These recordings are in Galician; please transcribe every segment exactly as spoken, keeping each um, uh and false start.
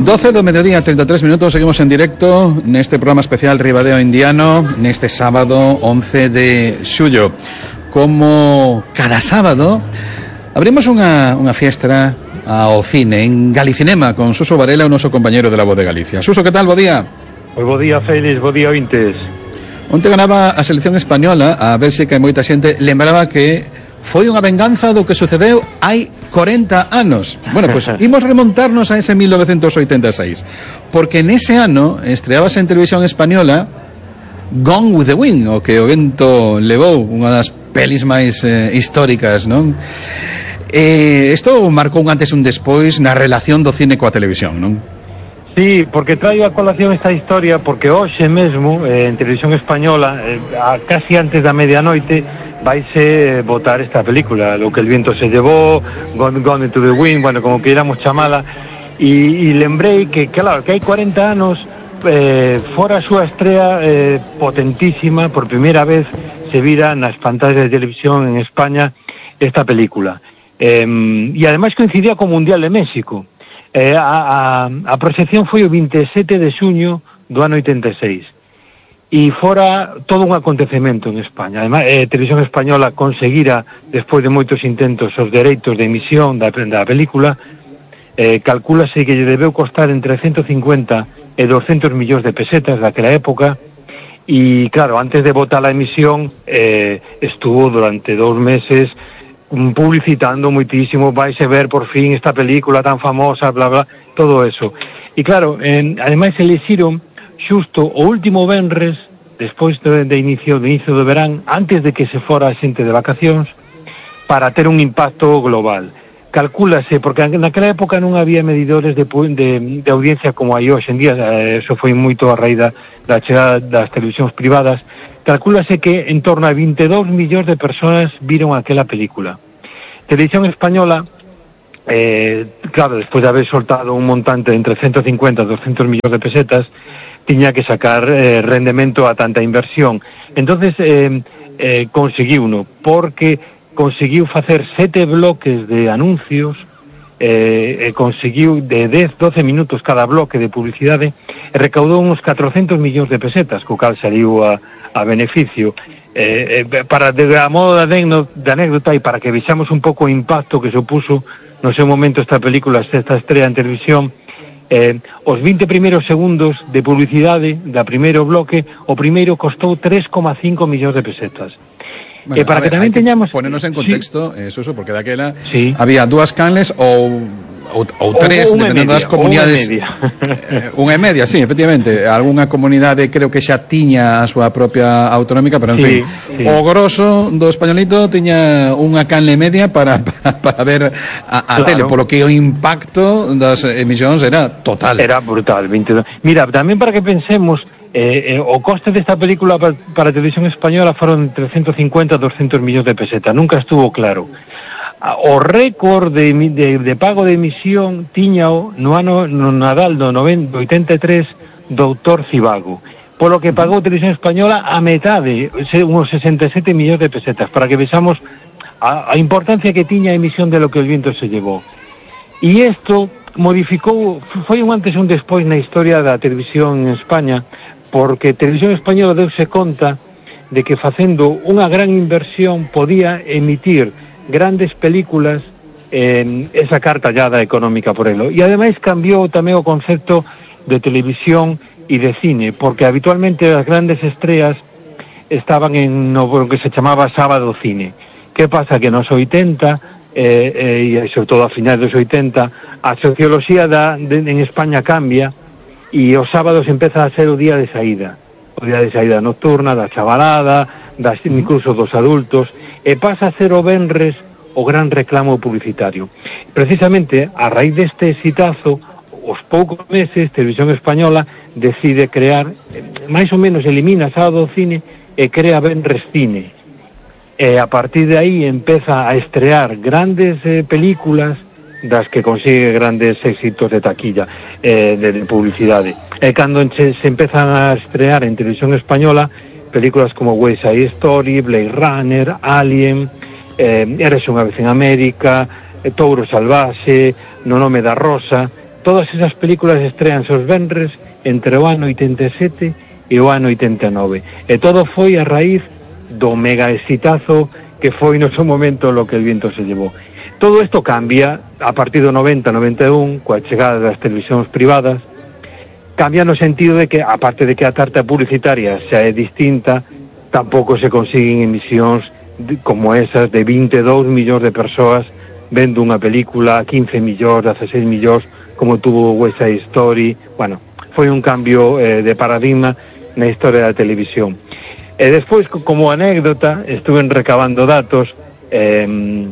doce do mediodía, treinta e tres minutos, seguimos en directo neste programa especial Ribadeo Indiano neste sábado once de xullo. Como cada sábado abrimos unha, unha fiestra ao cine en Galicinema con Suso Varela, o noso compañero de La Voz de Galicia. Suso, que tal? Bo día. Pois bo día, Félix, bo día, ointes. Onte ganaba a selección española, a Bélxica, e moita xente lembraba que foi unha venganza do que sucedeu hai corenta anos. Bueno, pois pues, imos remontarnos a ese mil novecentos oitenta e seis, porque nese ano estreábase en televisión española Gone with the Wind, o que o vento levou, unha das pelis máis eh, históricas, non? Eh, isto marcou un antes e un despois na relación do cine coa televisión, non? Sí, porque traio a colación esta historia porque hoxe mesmo eh, en televisión española eh, a, casi antes da medianoite vaise votar esta película, Lo que el viento se llevó, Gone, Gone to the Wind, bueno, como queiramos chamala, e, e lembrei que, claro, que hai corenta anos eh, fora a súa estrea eh, potentísima, por primeira vez se vira nas pantallas de televisión en España esta película, eh, e ademais coincidía co Mundial de México. Eh, a, a, a proxección foi o vinte e sete de xuño do ano oitenta e seis e fora todo un acontecemento en España. Ademais, eh, Televisión Española conseguira, despois de moitos intentos, os dereitos de emisión da, da película. eh, calcúlase que lle debeu costar entre ciento cincuenta e doscientos millóns de pesetas daquela época, e claro, antes de botar a emisión eh, estuvo durante dous meses publicitando muitísimo, vais a ver por fin esta película tan famosa, bla bla, todo eso. E claro, en, ademais elixiron xusto o último venres despois de, de inicio de inicio do verán, antes de que se fora a xente de vacacións, para ter un impacto global. Calcúlase, porque naquela época non había medidores de, de, de audiencia como hai hoxe en día, eso foi moito a raíz da, da chegada das televisións privadas. Calcúlase que en torno a vinte e dous millóns de persoas viron aquela película. Televisión Española, eh, claro, despois de haber soltado un montante entre ciento cincuenta e doscientos millóns de pesetas, tiña que sacar eh, rendemento a tanta inversión. Entonces eh, eh, conseguiuno, porque conseguiu facer sete bloques de anuncios, eh, e conseguiu de dez a doce minutos cada bloque de publicidade, e recaudou uns catrocentos millóns de pesetas, co cal saliu a a beneficio. Eh, eh, para, de, a modo de anécdota, de anécdota, e para que vexamos un pouco o impacto que supuso no seu momento esta película, esta estrella en televisión, eh, os vinte primeiros segundos de publicidade da primeiro bloque, o primeiro costou tres coma cinco millóns de pesetas. Bueno, eh, para ver, que tamén teñamos... ponernos en contexto, sí. Eso, eso, porque daquela sí. había dúas canles ou... ou, ou tres, dependendo das comunidades. Unha e media, sí, efectivamente. Algúnha comunidade creo que xa tiña a súa propia autonómica, pero en sí, fin, sí. O grosso do españolito tiña unha canle media para, para, para ver a, a claro. tele, polo que o impacto das emisións era total. Era brutal, veintidós. Mira, tamén para que pensemos, eh, eh, o coste desta película para, para a televisión española foron entre ciento cincuenta e doscientos millóns de pesetas, nunca estuvo claro. O récord de, de, de pago de emisión tiñao no ano no Nadal do oitenta e tres doutor Cibago, polo que pagou Televisión Española a metade, uns sesenta e sete millóns de pesetas, para que vexamos a, a importancia que tiña a emisión de Lo que el viento se llevó. E isto modificou, foi un antes e un despois na historia da televisión en España, porque Televisión Española deuse conta de que facendo unha gran inversión podía emitir grandes películas eh, e sacar tallada económica por elo. E ademais cambiou tamén o concepto de televisión e de cine, porque habitualmente as grandes estreas estaban en no que se chamaba sábado cine. Que pasa? Que nos oitenta, eh, eh, e sobre todo a finais dos oitenta, a socioloxía da, de, en España cambia e os sábados empeza a ser o día de saída. O día de saída nocturna, da chavalada, das, incluso dos adultos, e pasa a ser o venres o gran reclamo publicitario. Precisamente, a raíz deste exitazo, os poucos meses, Televisión Española decide crear, máis ou menos elimina Sábado Cine e crea Venres Cine. E a partir de aí empeza a estrear grandes eh, películas das que consigue grandes éxitos de taquilla, eh, de, de publicidade. E cando se, se empezan a estrear en Televisión Española películas como West Side Story, Blade Runner, Alien, eh, Eres unha vez en América, eh, Touro Salvaxe, No nome da Rosa, todas esas películas estrean os venres entre o ano oitenta e sete e o ano oitenta e nove, e todo foi a raíz do mega exitazo que foi no seu momento Lo que el viento se llevó. Todo isto cambia a partir do noventa, noventa e un, coa chegada das televisións privadas. Cambia no sentido de que, aparte de que a tarta publicitaria xa é distinta, tampouco se consiguen emisións como esas de vinte e dous millóns de persoas vendo unha película, quince millóns, dieciséis millóns, como tuvo West Side Story. Bueno, foi un cambio eh, de paradigma na historia da televisión. E despois, como anécdota, estuve recabando datos eh,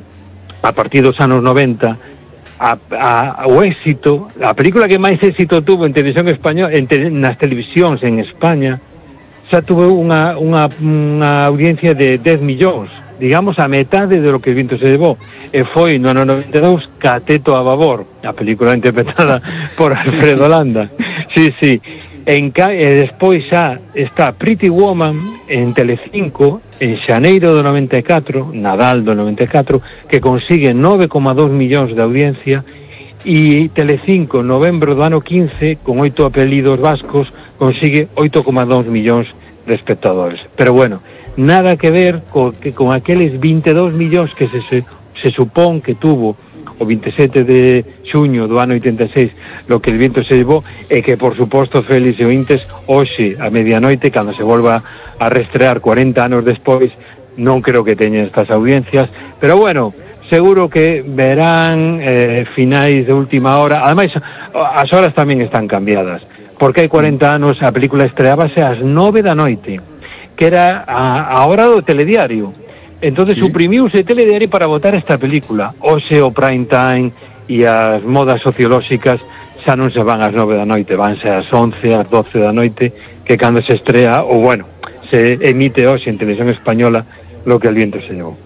a partir dos anos noventa, a, a, o éxito, a película que máis éxito tuvo en televisión española, en te, nas televisións en España, xa tuvo unha, unha, unha audiencia de dez millóns, digamos a metade de Lo que el viento se llevó, e foi no ano noventa e dous Cateto a babor, a película interpretada por Alfredo Landa. Sí, sí. En, e despois xa está Pretty Woman en Telecinco en xaneiro do noventa e catro, Nadal do noventa e catro, que consigue nove coma dos millóns de audiencia, e Telecinco novembro do ano quince, con oito apelidos vascos, consigue oito coma dos millóns de espectadores. Pero bueno, nada que ver co, que, con aqueles vinte e dous millóns que se, se, se supón que tuvo o vinte e sete de xuño do ano oitenta e seis Lo que el viento se llevó, e que por suposto, Félix e ointes, hoxe a medianoite, cando se volva a restrear cuarenta anos despois, non creo que teña estas audiencias, pero bueno, seguro que verán eh, finais de última hora. Ademais, as horas tamén están cambiadas, porque hai cuarenta anos a película estreábase ás nove da noite, que era a, a hora do telediario. Entonces sí, suprimiuse o telediario para botar esta película. Hoxe o prime time e as modas sociolóxicas xa non se van ás nove da noite, vanse ás once, ás doce da noite, que cando se estrea, ou bueno, se emite hoxe en televisión española Lo que el viento se llevó.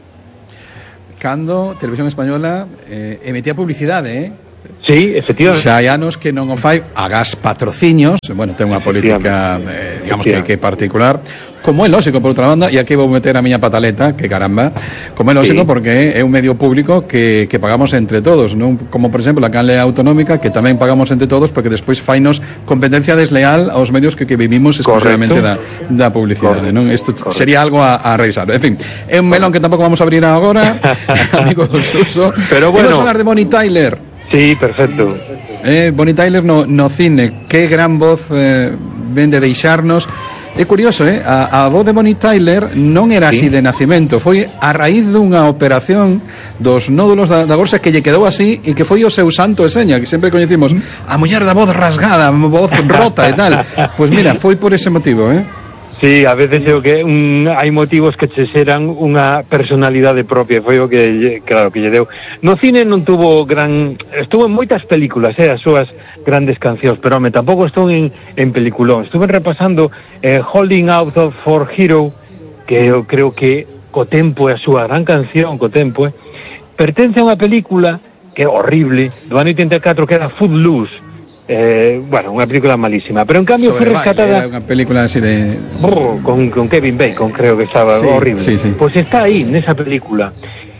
Cando Televisión Española eh, emitía publicidade, eh? Sí, efectivamente. Xa hai anos que non o fai, agás patrocinios, bueno, ten unha política, eh, digamos que, que particular, como é lógico, por outra banda, e aquí vou meter a miña pataleta, que caramba, como é lógico, sí, porque é un medio público que, que pagamos entre todos, non? Como, por exemplo, a canle autonómica, que tamén pagamos entre todos, porque despois fainos competencia desleal aos medios que, que vivimos exclusivamente da, da publicidade, non? Isto sería algo a, a revisar. En fin, é un melón que tampouco vamos a abrir agora, amigo do Suso. Pero bueno, vamos a hablar de Bonnie Tyler. Sí, perfecto. Eh, Bonnie Tyler no, no cine, que gran voz eh, ven de deixarnos. É curioso, eh? A, a voz de Bonnie Tyler non era sí, así de nacimento, foi a raíz dunha operación dos nódulos da, da gorxa que lle quedou así, e que foi o seu santo e seña, que sempre coñecimos a muller da voz rasgada, voz rota e tal. Pois pues mira, foi por ese motivo, eh? Sí, a veces eu que un, hai motivos que che xeran unha personalidade propia, foi o que, claro, que lle deu. No cine non tuvo gran... Estuvo en moitas películas, eh, as súas grandes cancións, pero home, tampouco estuvo en, en peliculón. Estuve repasando eh, Holding Out for Hero, que eu creo que co tempo é a súa gran canción, co tempo, eh, pertence a unha película que é horrible, do ano oitenta e catro, que era Footloose. Eh, bueno, unha película malísima, pero en cambio foi rescatada, unha película así de brr, con, con Kevin Bacon, creo que estaba, sí, horrible, sí, sí. Pues está aí, nesa película.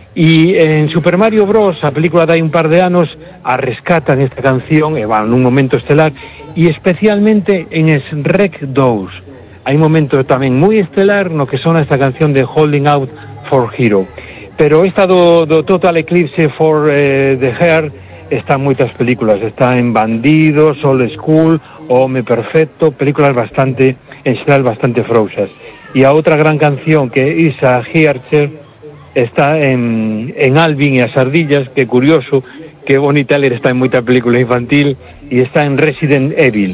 E en Super Mario Bros, a película de hai un par de anos, a rescatan esta canción, e van nun momento estelar, e especialmente en Shrek dous hai un momento tamén moi estelar no que sona esta canción de Holding Out for Hero. Pero esta do, do Total Eclipse for eh, the Heart está en moitas películas, está en Bandidos, Old School, Home Perfecto, películas bastante, en xeral, bastante frouxas. E a outra gran canción, que é Isa Hearcher, está en, en Alvin e as ardillas, que é curioso, que Bonnie Tyler está en moita película infantil, e está en Resident Evil.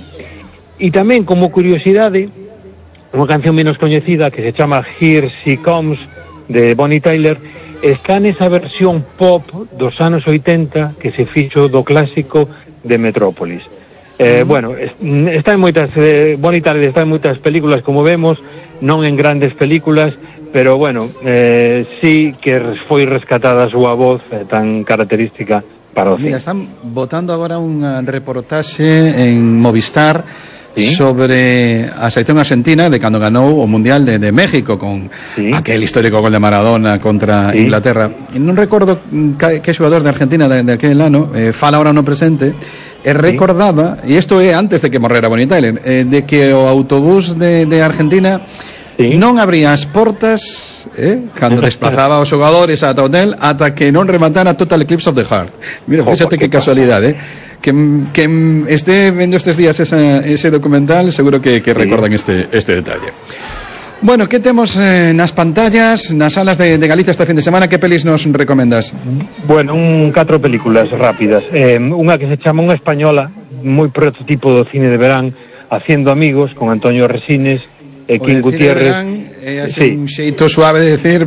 E tamén, como curiosidade, unha canción menos coñecida, que se chama Here She Comes, de Bonnie Tyler, está nesa versión pop dos anos oitenta que se fixo do clásico de Metrópolis. Eh, mm. Bueno, está en moitas, eh, Bonnie Tyler está en moitas películas, como vemos, non en grandes películas, pero bueno, eh, sí que foi rescatada a súa voz eh, tan característica para o cine. Mira, están botando agora unha reportaxe en Movistar, ¿sí?, sobre a selección argentina de cando ganou o Mundial de, de México con, ¿sí?, aquel histórico gol de Maradona contra, ¿sí?, Inglaterra. E non recordo que, que xogador de Argentina de, de aquel ano, eh, fala ahora no presente, e recordaba, e isto é antes de que morrera Bonnie Tyler, eh, de que o autobús de, de Argentina sí. non abría as portas eh, cando desplazaba os xogadores ata o hotel ata que non rematara Total Eclipse of the Heart. Mira, fíxate que casualidade, eh? que, que este vendo estes días esa, ese documental seguro que, que sí. recordan este, este detalle. Bueno, que temos eh, nas pantallas, nas salas de, de Galicia este fin de semana? Que pelis nos recomendas? Bueno, un catro películas rápidas. Eh, unha que se chama Unha española, moi prototipo do cine de verán, Haciendo amigos, con Antonio Resines e King Gutiérrez. É así sí. un xeito suave de decir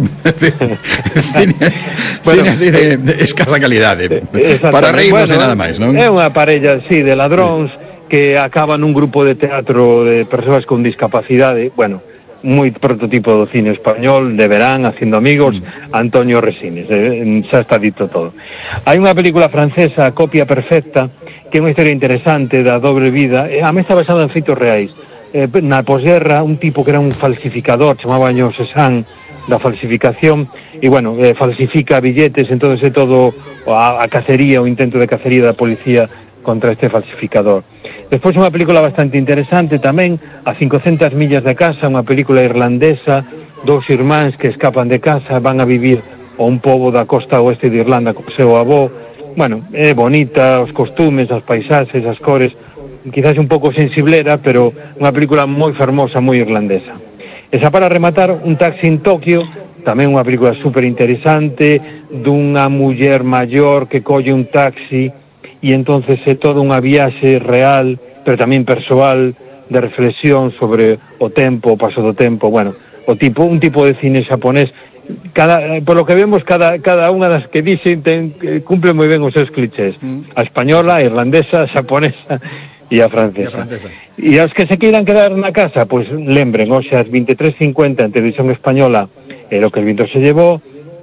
cine, bueno, cine así de, de escasa calidade, para reírnos bueno, e nada máis, non? É unha parella, sí, de ladróns sí. que acaban nun grupo de teatro de persoas con discapacidade, bueno, moi prototipo do cine español de verán, Haciendo amigos, mm. Antonio Resines, eh, xa está dito todo. Hai unha película francesa, Copia perfecta, que é unha historia interesante da dobre vida, e a mí está basada en feitos reais. Eh, na posguerra, un tipo que era un falsificador, chamaba Ño Cézanne, da falsificación, e bueno, eh, falsifica billetes, entonces é todo a, a cacería, o intento de cacería da policía contra este falsificador. Despois unha película bastante interesante tamén, A cincocentas millas de casa, unha película irlandesa, dous irmáns que escapan de casa, van a vivir a un pobo da costa oeste de Irlanda co seu avó. Bueno, é bonita, os costumes, as paisaxes, as cores, quizás un pouco sensiblera, pero unha película moi fermosa, moi irlandesa. E xa para rematar, Un taxi en Tokio, tamén unha película super interesante, dunha muller maior que colle un taxi e entonces é toda unha viaxe real, pero tamén persoal, de reflexión sobre o tempo, o paso do tempo, bueno, o tipo, un tipo de cine xaponés, cada, por lo que vemos, cada, cada unha das que dixen ten, cumple moi ben os seus clichés, mm. a española, a irlandesa, a xaponesa e a francesa. E os que se queiran quedar na casa, pois pues, lembren, hoxe ás vinte e tres cincuenta en Televisión Española, é lo que el viento se llevó,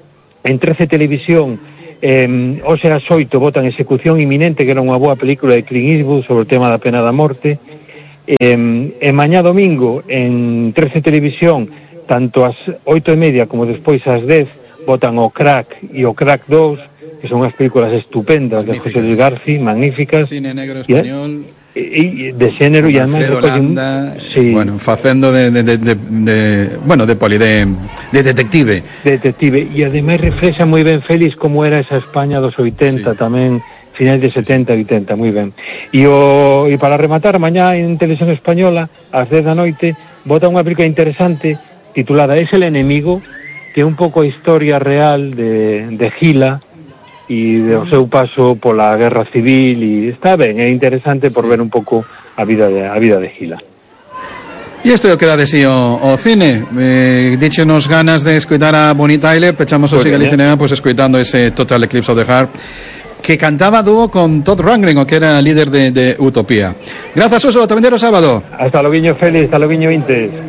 en trece Televisión, Eh, hoxe ás oito votan Execución Inminente, que era unha boa película de Clint Eastwood sobre o tema da pena da morte. eh, e mañá domingo en trece Televisión, tanto ás oito e media como despois ás dez, votan o Crack e o Crack dous, que son unhas películas estupendas de José Luis García, magníficas, cine negro español e, e de xénero e además Alfredo Landa, sí. bueno, facendo de, de, de, de, de bueno, de poli de, de detective detective, e ademais reflexa moi ben Félix como era esa España dos oitenta, sí. tamén finais de setenta e oitenta, moi ben. E o e para rematar, mañá en Televisión Española ás dez da noite bota unha película interesante titulada Es el enemigo, que é un pouco a historia real de, de Gila e do seu paso pola guerra civil, e está ben, é interesante por sí. ver un pouco a vida de, a vida de Gila. E isto é o que dá de si o, o cine. Eh, díchenos ganas de escoitar a Bonnie Tyler, pechamos o Siga Cinema pois pues, escoitando ese Total Eclipse of the Heart, que cantaba dúo con Todd Rundgren, o que era líder de, de Utopía. Grazas, Oso, tamén o sábado. Hasta logo, Félix, hasta logo, Vintes.